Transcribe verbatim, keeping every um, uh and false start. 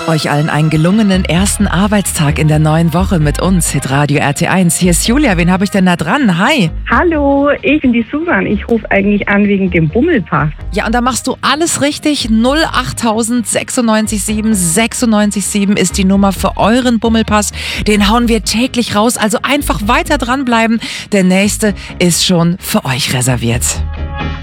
Euch allen einen gelungenen ersten Arbeitstag in der neuen Woche mit uns, Hitradio R T eins. Hier ist Julia, wen habe ich denn da dran? Hi! Hallo, ich bin die Susan. Ich rufe eigentlich an wegen dem Bummelpass. Ja, und da machst du alles richtig. null achttausend sechsundneunzig sieben sechsundneunzig sieben ist die Nummer für euren Bummelpass. Den hauen wir täglich raus, also einfach weiter dranbleiben. Der nächste ist schon für euch reserviert.